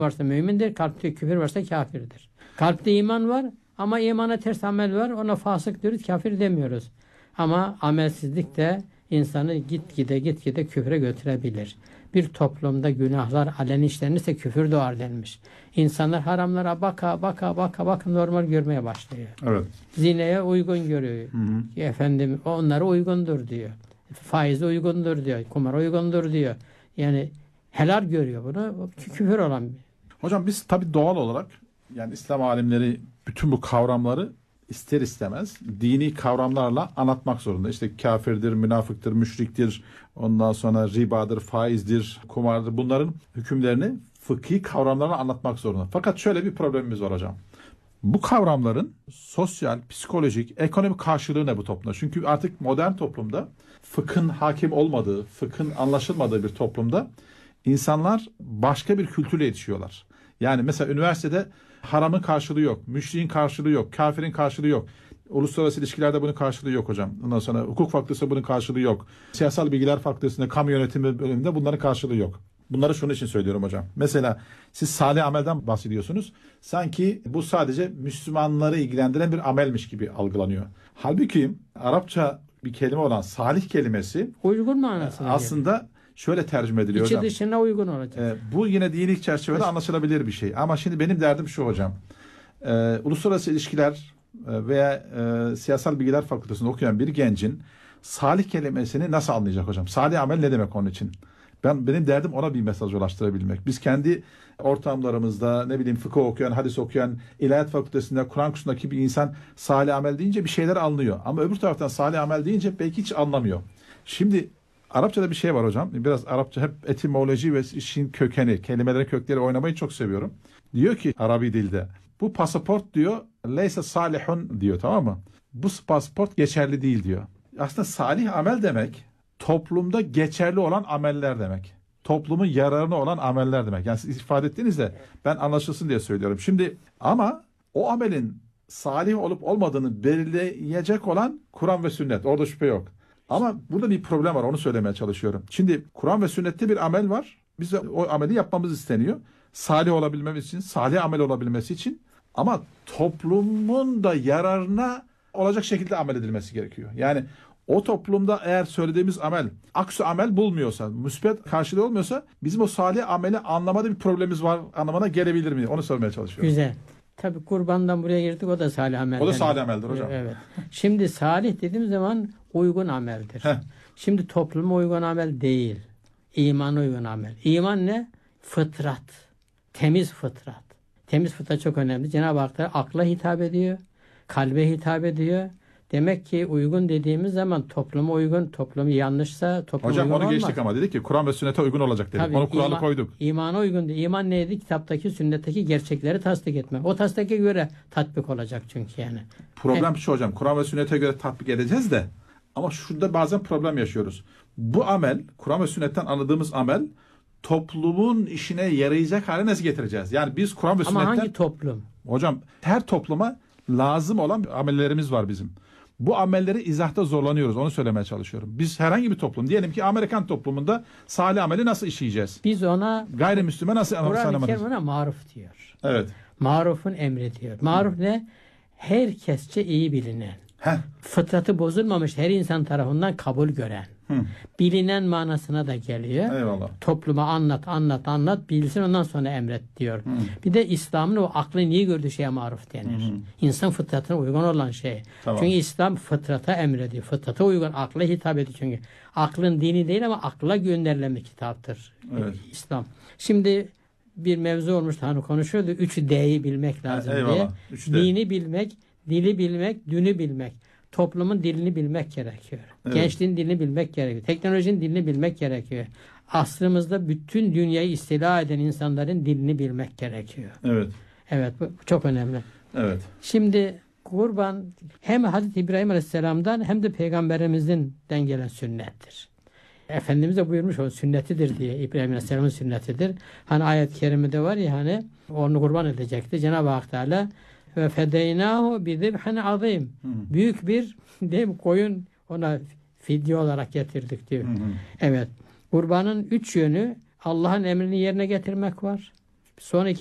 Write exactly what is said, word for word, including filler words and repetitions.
varsa mümindir, kalpte küfür varsa kafirdir. Kalpte iman var ama imana ters amel var, ona fasık diyoruz, kafir demiyoruz. Ama amelsizlik de insanı gitgide gitgide küfre götürebilir. Bir toplumda günahlar aleni işlenirse küfür doğar denmiş. İnsanlar haramlara baka baka baka baka normal görmeye başlıyor. Evet. Zineye uygun görüyor. Hı hı. Efendim onlara uygundur diyor. Faize uygundur diyor. Kumara uygundur diyor. Yani helal görüyor bunu. Küfür olan bir. Hocam biz tabii doğal olarak yani İslam alimleri bütün bu kavramları ister istemez dini kavramlarla anlatmak zorunda. İşte kafirdir, münafıktır, müşriktir, ondan sonra ribadır, faizdir, kumardır. Bunların hükümlerini fıkhi kavramlarla anlatmak zorunda. Fakat şöyle bir problemimiz var hocam. Bu kavramların sosyal, psikolojik, ekonomik karşılığı ne bu toplumda? Çünkü artık modern toplumda fıkhın hakim olmadığı, fıkhın anlaşılmadığı bir toplumda insanlar başka bir kültürle yetişiyorlar. Yani mesela üniversitede haramın karşılığı yok, müşriğin karşılığı yok, kafirin karşılığı yok. Uluslararası ilişkilerde bunun karşılığı yok hocam. Ondan sonra hukuk fakültesinde bunun karşılığı yok. Siyasal bilgiler fakültesinde, kamu yönetimi bölümünde bunların karşılığı yok. Bunları şunun için söylüyorum hocam. Mesela siz salih amelden bahsediyorsunuz. Sanki bu sadece Müslümanları ilgilendiren bir amelmiş gibi algılanıyor. Halbuki Arapça bir kelime olan salih kelimesi uygun manasına aslında geliyor. Şöyle tercüme ediliyor İçi hocam. İçi dışına uygun olacak. Ee, bu yine dini çerçevede anlaşılabilir bir şey. Ama şimdi benim derdim şu hocam. Ee, uluslararası ilişkiler veya e, siyasal bilgiler fakültesinde okuyan bir gencin salih kelimesini nasıl anlayacak hocam? Salih amel ne demek onun için? Ben benim derdim ona bir mesaj ulaştırabilmek. Biz kendi ortamlarımızda ne bileyim fıkıh okuyan, hadis okuyan, ilahiyat fakültesinde, Kur'an kursundaki bir insan salih amel deyince bir şeyler anlıyor. Ama öbür taraftan salih amel deyince belki hiç anlamıyor. Şimdi Arapçada bir şey var hocam. Biraz Arapça hep etimoloji ve işin kökeni, kelimelerin kökleri oynamayı çok seviyorum. Diyor ki Arabi dilde bu pasaport diyor leyse salihun diyor, tamam mı? Bu pasaport geçerli değil diyor. Aslında salih amel demek toplumda geçerli olan ameller demek. Toplumun yararına olan ameller demek. Yani siz ifade ettiğinizde ben anlaşılsın diye söylüyorum. Şimdi ama o amelin salih olup olmadığını belirleyecek olan Kur'an ve sünnet. Orada şüphe yok. Ama burada bir problem var, onu söylemeye çalışıyorum. Şimdi Kur'an ve sünnette bir amel var. Biz o ameli yapmamız isteniyor. Salih olabilmemiz için, salih amel olabilmesi için. Ama toplumun da yararına olacak şekilde amel edilmesi gerekiyor. Yani o toplumda eğer söylediğimiz amel aksi amel bulmuyorsa, müsbet karşılığı olmuyorsa bizim o salih ameli anlamada bir problemimiz var anlamına gelebilir mi? Onu sormaya çalışıyorum. Güzel. Tabii kurbandan buraya girdik, o da salih amel. O da salih ameldir hocam. Evet. Şimdi salih dediğim zaman uygun ameldir. Heh. Şimdi topluma uygun amel değil. İmana uygun amel. İman ne? Fıtrat. Temiz fıtrat. Temiz fıtrat çok önemli. Cenab-ı Hak da akla hitap ediyor. Kalbe hitap ediyor. Demek ki uygun dediğimiz zaman topluma uygun, toplum yanlışsa toplum hocam uygun onu olmaz. geçtik ama dedik ki Kur'an ve sünnete uygun olacak dedik. Tabii, onu kuralı iman, koyduk. İmana uygun değil. İman neydi? Kitaptaki, sünnetteki gerçekleri tasdik etmek. O tasdike göre tatbik olacak çünkü yani. Problem evet. şu hocam. Kur'an ve sünnete göre tatbik edeceğiz de ama şurada bazen problem yaşıyoruz. Bu amel, Kur'an ve sünnetten anladığımız amel toplumun işine yarayacak hale nasıl getireceğiz? Yani biz Kur'an ve ama sünnetten... hangi toplum? Hocam her topluma lazım olan amellerimiz var bizim. Bu amelleri izahta zorlanıyoruz. Onu söylemeye çalışıyorum. Biz herhangi bir toplum, diyelim ki Amerikan toplumunda salih ameli nasıl işleyeceğiz? Biz ona gayrimüslime nasıl Kur'an-ı anlamalıyız? Kerim ona maruf diyor. Evet. Marufun emri diyor. Maruf ne? Herkesçe iyi bilinen. Heh. Fıtratı bozulmamış, her insan tarafından kabul gören. Hı. Bilinen manasına da geliyor. Eyvallah. Topluma anlat, anlat, anlat, bilsin, ondan sonra emret diyor. Hı. Bir de İslam'ın o aklın iyi gördüğü şeye maruf denir. Hı. İnsan fıtratına uygun olan şey. Tamam. Çünkü İslam fıtrata emrediyor. Fıtrata uygun, akla hitap ediyor çünkü. Aklın dini değil ama akla gönderilen bir kitaptır. Evet. İslam. Şimdi bir mevzu olmuştu, hani konuşuyordu. Üç D'yi bilmek lazım ha, diye. Dini bilmek, dili bilmek, dünü bilmek. Toplumun dilini bilmek gerekiyor. Evet. Gençliğin dilini bilmek gerekiyor. Teknolojinin dilini bilmek gerekiyor. Asrımızda bütün dünyayı istila eden insanların dilini bilmek gerekiyor. Evet. Evet, bu çok önemli. Evet. Şimdi kurban hem Hazreti İbrahim Aleyhisselam'dan hem de Peygamberimizden gelen sünnettir. Efendimiz de buyurmuş, o sünnetidir diye. İbrahim Aleyhisselam'ın sünnetidir. Hani ayet-i kerimede var ya, hani onu kurban edecekti. Cenab-ı Hak Teala ve fedeynahu bi zibhin azim. Büyük bir değil mi, koyun ona fidye olarak getirdik diyor. Hı hı. Evet. Kurbanın üç yönü: Allah'ın emrini yerine getirmek var. sonraki